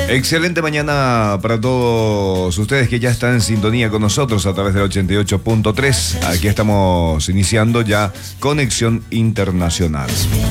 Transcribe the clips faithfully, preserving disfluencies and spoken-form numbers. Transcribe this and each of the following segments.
Excelente mañana para todos ustedes que ya están en sintonía con nosotros a través del ochenta y ocho punto tres. Aquí estamos iniciando ya Conexión Internacional.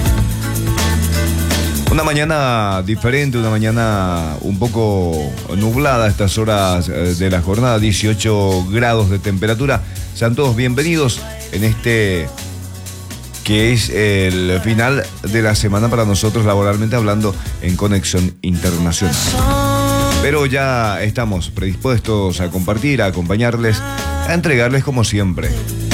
Una mañana diferente, una mañana un poco nublada a estas horas de la jornada, dieciocho grados de temperatura. Sean todos bienvenidos en este que es el final de la semana para nosotros laboralmente hablando en Conexión Internacional. Pero ya estamos predispuestos a compartir, a acompañarles, a entregarles como siempre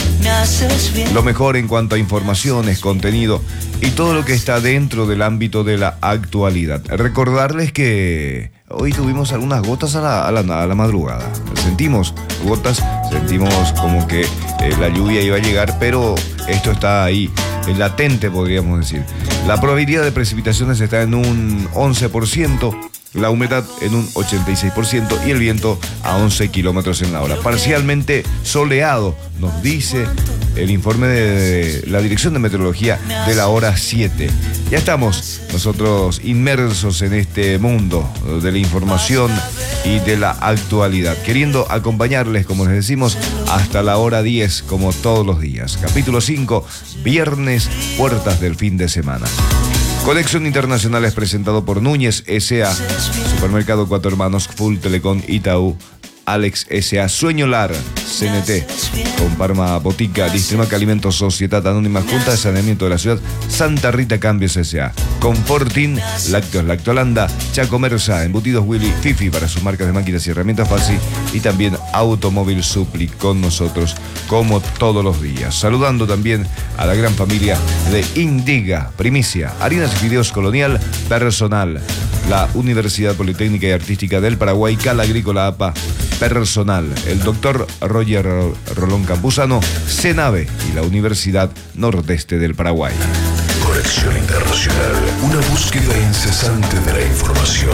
lo mejor en cuanto a informaciones, contenido y todo lo que está dentro del ámbito de la actualidad. Recordarles que hoy tuvimos algunas gotas a la, a la, a la madrugada. Sentimos gotas, sentimos como que eh, la lluvia iba a llegar, pero esto está ahí, latente podríamos decir. La probabilidad de precipitaciones está en un once por ciento, la humedad en un ochenta y seis por ciento y el viento a once kilómetros en la hora. Parcialmente soleado, nos dice el informe de la Dirección de Meteorología de la hora siete. Ya estamos nosotros inmersos en este mundo de la información y de la actualidad, queriendo acompañarles, como les decimos, hasta la hora diez, como todos los días. Capítulo cinco, viernes, puertas del fin de semana. Conexión Internacional es presentado por Núñez S A, Supermercado Cuatro Hermanos, Full Telecom, Itaú, Alex S A, Sueñolar, C N T, Comparma Botica, Distrimac Alimentos, Sociedad Anónima, Junta de Saneamiento de la Ciudad, Santa Rita Cambios S A, Confortin, Lácteos Lactolanda, Chacomersa, Embutidos Willy, Fifi para sus marcas de máquinas y herramientas fácil y también Automóvil Supli con nosotros como todos los días. Saludando también a la gran familia de Indiga, Primicia, Harinas y Fideos Colonial, Personal, la Universidad Politécnica y Artística del Paraguay, Cal Agrícola A P A, Personal, el doctor Roger Rolón Campuzano, CENAVE y la Universidad Nordeste del Paraguay. Conexión Internacional, una búsqueda incesante de la información.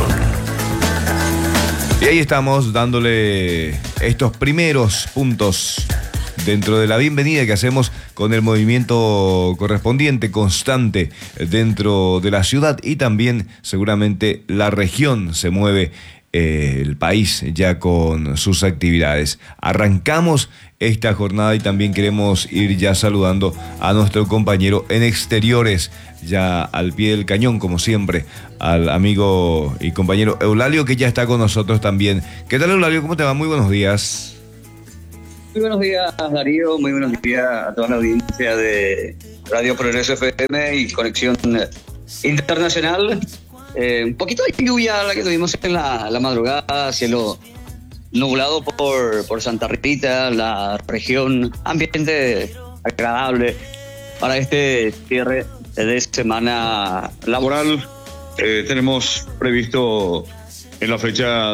Y ahí estamos dándole estos primeros puntos dentro de la bienvenida que hacemos con el movimiento correspondiente, constante dentro de la ciudad y también seguramente la región se mueve. Eh, el país ya con sus actividades. Arrancamos esta jornada y también queremos ir ya saludando a nuestro compañero en exteriores, ya al pie del cañón, como siempre, al amigo y compañero Eulalio, que ya está con nosotros también. ¿Qué tal, Eulalio? ¿Cómo te va? Muy buenos días. Muy buenos días, Darío. Muy buenos días a toda la audiencia de Radio Progreso F M y Conexión Internacional. Eh, un poquito de lluvia la que tuvimos en la, la madrugada, cielo nublado por, por Santa Rita, la región, ambiente agradable para este cierre de semana laboral. Eh, tenemos previsto en la fecha